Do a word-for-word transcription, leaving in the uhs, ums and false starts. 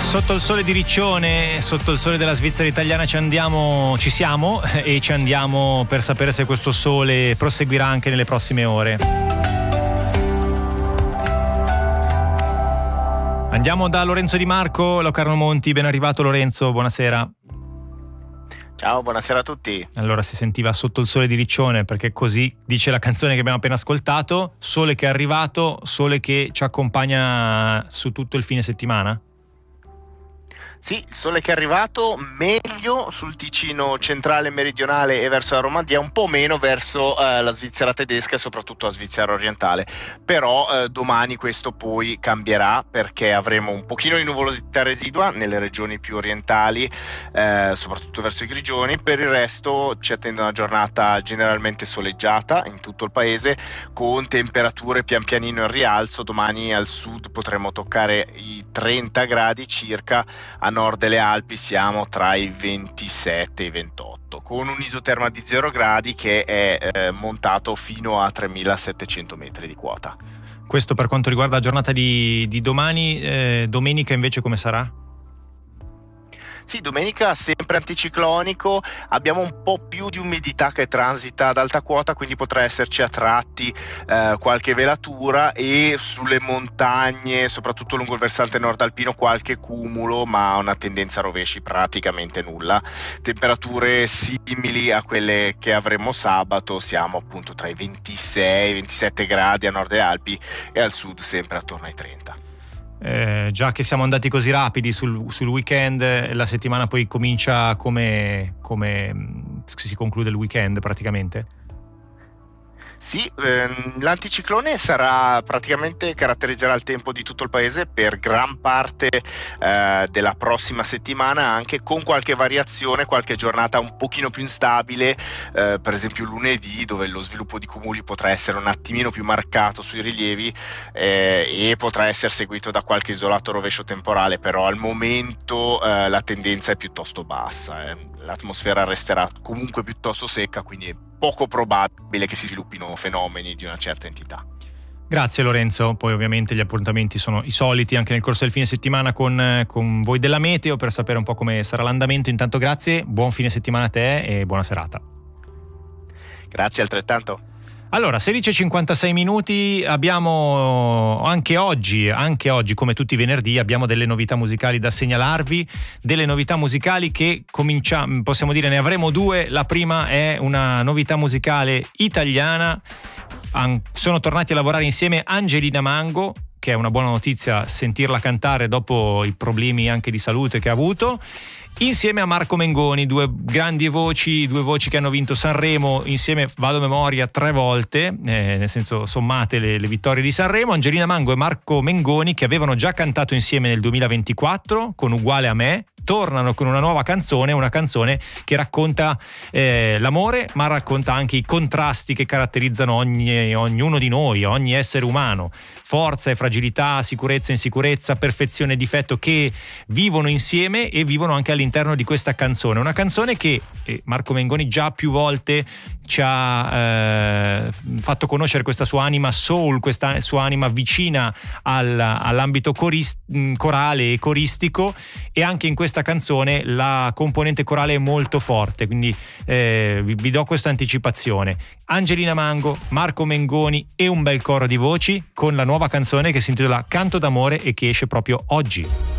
Sotto il sole di Riccione, sotto il sole della Svizzera italiana ci andiamo, ci siamo e ci andiamo per sapere se questo sole proseguirà anche nelle prossime ore. Andiamo da Lorenzo Di Marco, Locarno Monti. Ben arrivato Lorenzo, buonasera. Ciao, buonasera a tutti. Allora, si sentiva Sotto il sole di Riccione, perché così dice la canzone che abbiamo appena ascoltato. Sole che è arrivato, sole che ci accompagna su tutto il fine settimana? Sì, il sole che è arrivato, meglio sul Ticino centrale e meridionale e verso la Romandia, un po' meno verso eh, la Svizzera tedesca e soprattutto la Svizzera orientale. Però eh, domani questo poi cambierà, perché avremo un pochino di nuvolosità residua nelle regioni più orientali, eh, soprattutto verso i Grigioni. Per il resto ci attende una giornata generalmente soleggiata in tutto il paese, con temperature pian pianino in rialzo. Domani al sud potremo toccare i trenta gradi circa, a nord delle Alpi siamo tra i ventisette e i ventotto, con un isoterma di zero gradi che è eh, montato fino a tremilasettecento metri di quota. Questo per quanto riguarda la giornata di, di domani. Eh, domenica invece come sarà? Sì, domenica sempre anticiclonico, abbiamo un po' più di umidità che transita ad alta quota, quindi potrà esserci a tratti eh, qualche velatura, e sulle montagne, soprattutto lungo il versante nord alpino, qualche cumulo, ma una tendenza a rovesci praticamente nulla. Temperature simili a quelle che avremo sabato, siamo appunto tra i ventisei ventisette gradi a nord delle Alpi e al sud sempre attorno ai trenta. Eh, già che siamo andati così rapidi sul, sul weekend, la settimana poi comincia come, come si conclude il weekend praticamente? Sì, ehm, l'anticiclone sarà praticamente caratterizzerà il tempo di tutto il paese per gran parte eh, della prossima settimana, anche con qualche variazione, qualche giornata un pochino più instabile, eh, per esempio lunedì, dove lo sviluppo di cumuli potrà essere un attimino più marcato sui rilievi eh, e potrà essere seguito da qualche isolato rovescio temporale, però al momento eh, la tendenza è piuttosto bassa, eh. L'atmosfera resterà comunque piuttosto secca, quindi è poco probabile che si sviluppino fenomeni di una certa entità. Grazie Lorenzo, poi ovviamente gli appuntamenti sono i soliti anche nel corso del fine settimana con, con voi della Meteo, per sapere un po' come sarà l'andamento. Intanto grazie, buon fine settimana a te e buona serata. Grazie altrettanto. Allora, sedici e cinquantasei minuti, abbiamo anche oggi, anche oggi come tutti i venerdì, abbiamo delle novità musicali da segnalarvi, delle novità musicali che cominciamo, possiamo dire ne avremo due. La prima è una novità musicale italiana, sono tornati a lavorare insieme Angelina Mango, che è una buona notizia sentirla cantare dopo i problemi anche di salute che ha avuto, insieme a Marco Mengoni, due grandi voci, due voci che hanno vinto Sanremo insieme, vado a memoria, tre volte, eh, nel senso sommate le, le vittorie di Sanremo. Angelina Mango e Marco Mengoni, che avevano già cantato insieme nel duemilaventiquattro con Uguale a me, tornano con una nuova canzone, una canzone che racconta eh, l'amore, ma racconta anche i contrasti che caratterizzano ogni, ognuno di noi, ogni essere umano, forza e fragilità, sicurezza e insicurezza, perfezione e difetto, che vivono insieme e vivono anche all'interno di questa canzone. Una canzone che eh, Marco Mengoni già più volte ci ha eh, fatto conoscere questa sua anima soul, questa sua anima vicina al, all'ambito corist, corale e coristico, e anche in questa canzone la componente corale è molto forte, quindi eh, vi, vi do questa anticipazione. Angelina Mango, Marco Mengoni e un bel coro di voci con la nuova canzone che si intitola Canto d'amore e che esce proprio oggi.